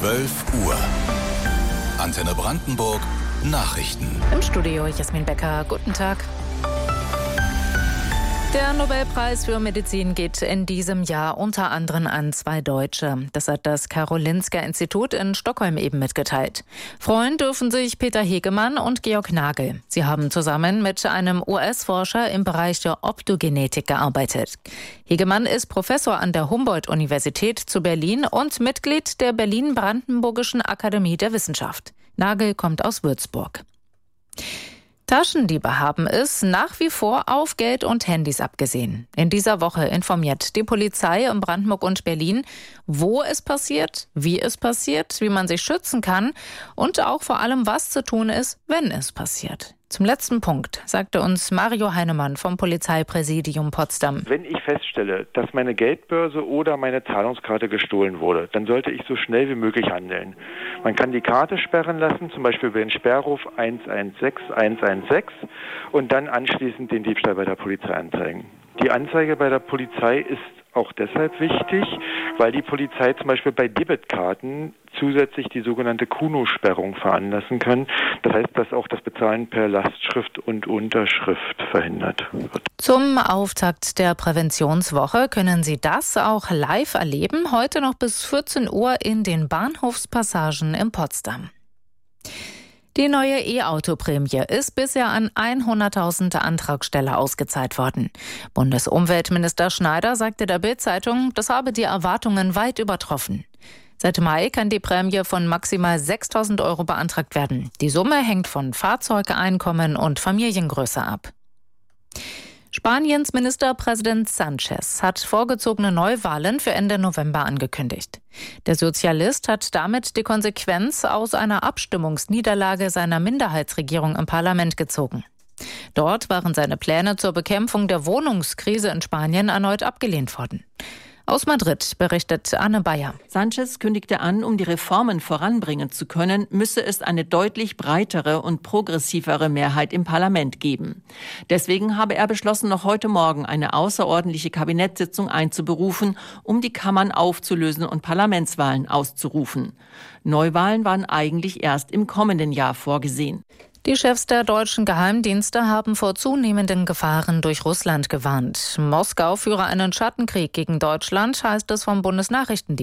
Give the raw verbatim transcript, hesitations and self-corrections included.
zwölf Uhr. Antenne Brandenburg Nachrichten. Im Studio Jasmin Becker. Guten Tag. Der Nobelpreis für Medizin geht in diesem Jahr unter anderem an zwei Deutsche. Das hat das Karolinska-Institut in Stockholm eben mitgeteilt. Freuen dürfen sich Peter Hegemann und Georg Nagel. Sie haben zusammen mit einem U S-Forscher im Bereich der Optogenetik gearbeitet. Hegemann ist Professor an der Humboldt-Universität zu Berlin und Mitglied der Berlin-Brandenburgischen Akademie der Wissenschaft. Nagel kommt aus Würzburg. Taschendiebe haben es nach wie vor auf Geld und Handys abgesehen. In dieser Woche informiert die Polizei in Brandenburg und Berlin, wo es passiert, wie es passiert, wie man sich schützen kann und auch vor allem, was zu tun ist, wenn es passiert. Zum letzten Punkt sagte uns Mario Heinemann vom Polizeipräsidium Potsdam. Wenn ich feststelle, dass meine Geldbörse oder meine Zahlungskarte gestohlen wurde, dann sollte ich so schnell wie möglich handeln. Man kann die Karte sperren lassen, zum Beispiel über den Sperrruf eins eins sechs eins eins sechs und dann anschließend den Diebstahl bei der Polizei anzeigen. Die Anzeige bei der Polizei ist auch deshalb wichtig, weil die Polizei zum Beispiel bei Debitkarten zusätzlich die sogenannte Kuno-Sperrung veranlassen kann. Das heißt, dass auch das Bezahlen per Lastschrift und Unterschrift verhindert wird. Zum Auftakt der Präventionswoche können Sie das auch live erleben. Heute noch bis vierzehn Uhr in den Bahnhofspassagen in Potsdam. Die neue E-Auto-Prämie ist bisher an hunderttausend Antragsteller ausgezahlt worden. Bundesumweltminister Schneider sagte der Bild-Zeitung, das habe die Erwartungen weit übertroffen. Seit Mai kann die Prämie von maximal sechstausend Euro beantragt werden. Die Summe hängt von Fahrzeugeinkommen und Familiengröße ab. Spaniens Ministerpräsident Sánchez hat vorgezogene Neuwahlen für Ende November angekündigt. Der Sozialist hat damit die Konsequenz aus einer Abstimmungsniederlage seiner Minderheitsregierung im Parlament gezogen. Dort waren seine Pläne zur Bekämpfung der Wohnungskrise in Spanien erneut abgelehnt worden. Aus Madrid berichtet Anne Bayer. Sánchez kündigte an, um die Reformen voranbringen zu können, müsse es eine deutlich breitere und progressivere Mehrheit im Parlament geben. Deswegen habe er beschlossen, noch heute Morgen eine außerordentliche Kabinettssitzung einzuberufen, um die Kammern aufzulösen und Parlamentswahlen auszurufen. Neuwahlen waren eigentlich erst im kommenden Jahr vorgesehen. Die Chefs der deutschen Geheimdienste haben vor zunehmenden Gefahren durch Russland gewarnt. Moskau führe einen Schattenkrieg gegen Deutschland, heißt es vom Bundesnachrichtendienst.